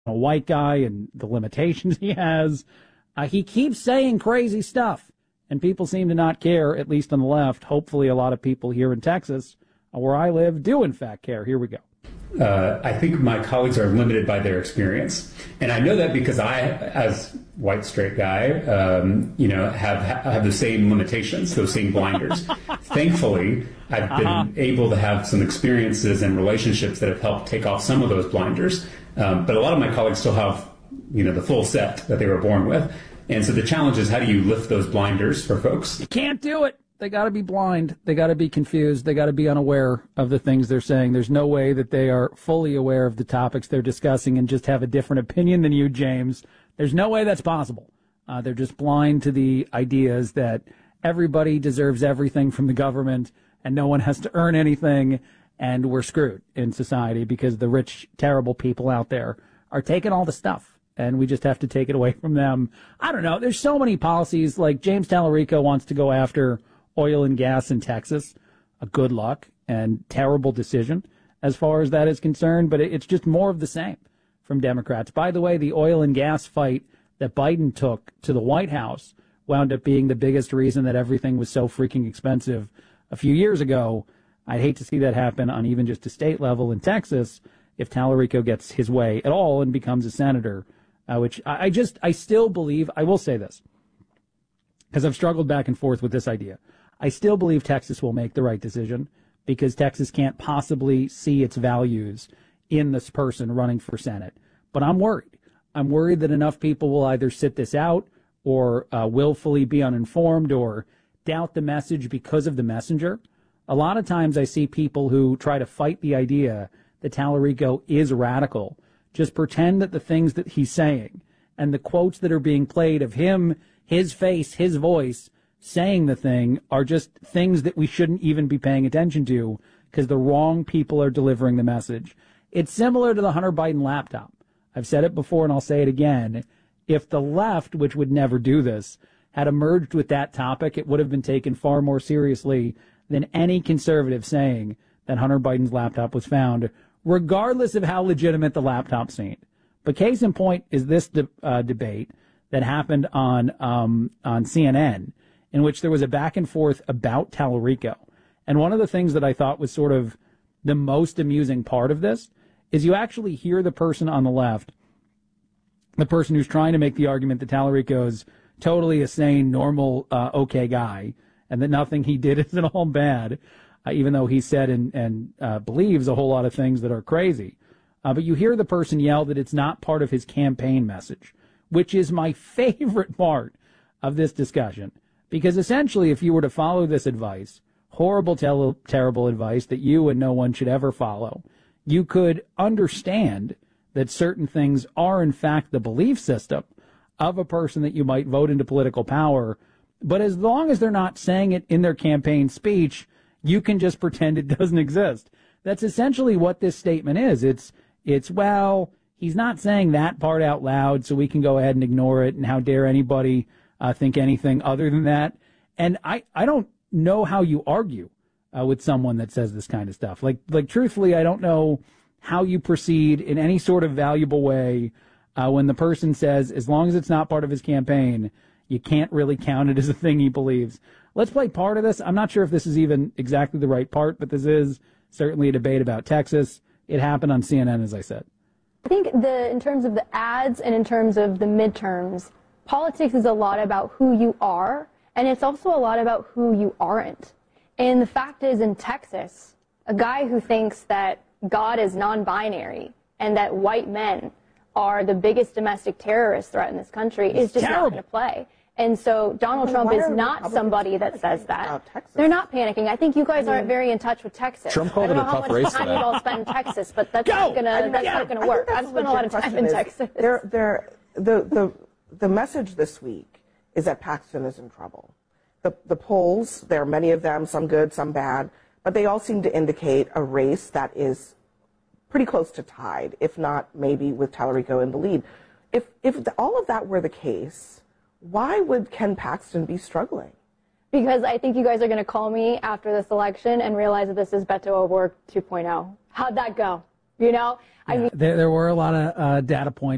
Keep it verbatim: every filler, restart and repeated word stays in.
a white guy and the limitations he has. Uh, he keeps saying crazy stuff, and people seem to not care, at least on the left. Hopefully a lot of people here in Texas, uh, where I live, do in fact care. Here we go. Uh, I think my colleagues are limited by their experience. And I know that because I, as white straight guy, um, you know, have have the same limitations, those same blinders. Thankfully, I've been uh-huh. able to have some experiences and relationships that have helped take off some of those blinders. Um, but a lot of my colleagues still have, you know, the full set that they were born with. And so the challenge is, how do you lift those blinders for folks? You can't do it. They got to be blind. They got to be confused. They got to be unaware of the things they're saying. There's no way that they are fully aware of the topics they're discussing and just have a different opinion than you, James. There's no way that's possible. Uh, they're just blind to the ideas that everybody deserves everything from the government and no one has to earn anything, and we're screwed in society because the rich, terrible people out there are taking all the stuff, and we just have to take it away from them. I don't know. There's so many policies. Like James Tallarico wants to go after oil and gas in Texas. A good luck and terrible decision as far as that is concerned, but it's just more of the same from Democrats. By the way, the oil and gas fight that Biden took to the White House wound up being the biggest reason that everything was so freaking expensive a few years ago. I'd hate to see that happen on even just a state level in Texas if Tallarico gets his way at all and becomes a senator, uh, which I, I just, I still believe, I will say this, because I've struggled back and forth with this idea. I still believe Texas will make the right decision because Texas can't possibly see its values in this person running for Senate. But I'm worried. I'm worried that enough people will either sit this out or uh, willfully be uninformed or doubt the message because of the messenger. A lot of times I see people who try to fight the idea that Tallarico is radical, just pretend that the things that he's saying and the quotes that are being played of him, his face, his voice, saying the thing are just things that we shouldn't even be paying attention to because the wrong people are delivering the message. It's similar to the Hunter Biden laptop. I've said it before and I'll say it again. If the left, which would never do this, had emerged with that topic, it would have been taken far more seriously than any conservative saying that Hunter Biden's laptop was found, regardless of how legitimate the laptop seemed. But case in point is this de- uh, debate that happened on um, on C N N, in which there was a back and forth about Tallarico. And one of the things that I thought was sort of the most amusing part of this is you actually hear the person on the left, the person who's trying to make the argument that Tallarico is totally a sane, normal, uh, okay guy, and that nothing he did is at all bad, uh, even though he said and, and uh, believes a whole lot of things that are crazy. Uh, but you hear the person yell that it's not part of his campaign message, which is my favorite part of this discussion. Because essentially, if you were to follow this advice, horrible, tel- terrible advice that you and no one should ever follow, you could understand that certain things are, in fact, the belief system of a person that you might vote into political power. But as long as they're not saying it in their campaign speech, you can just pretend it doesn't exist. That's essentially what this statement is. It's, it's well, he's not saying that part out loud, so we can go ahead and ignore it, and how dare anybody Uh, think anything other than that. And I, I don't know how you argue uh, with someone that says this kind of stuff. Like, like truthfully, I don't know how you proceed in any sort of valuable way uh, when the person says, as long as it's not part of his campaign, you can't really count it as a thing he believes. Let's play part of this. I'm not sure if this is even exactly the right part, but this is certainly a debate about Texas. It happened on C N N, as I said. I think the in terms of the ads and in terms of the midterms, politics is a lot about who you are, and it's also a lot about who you aren't. And the fact is, in Texas, a guy who thinks that God is non-binary and that white men are the biggest domestic terrorist threat in this country it's is just terrible. Not going to play. And so Donald well, Trump is not somebody that says that. They're not panicking. I think you guys aren't very in touch with Texas. Trump called it a tough race. I don't know how much time you've all spent in Texas, but that's Go! not going to that's yeah, not going to work. I've spent a lot of time in is, Texas. They're, they're, the, the, the message this week is that Paxton is in trouble. The, the polls, there are many of them, some good, some bad, but they all seem to indicate a race that is pretty close to tied, if not maybe with Tallarico in the lead. If, if the, all of that were the case, why would Ken Paxton be struggling? Because I think you guys are going to call me after this election and realize that this is Beto O'Rourke two point oh. How'd that go? You know? Yeah, I mean, there, there were a lot of uh, data points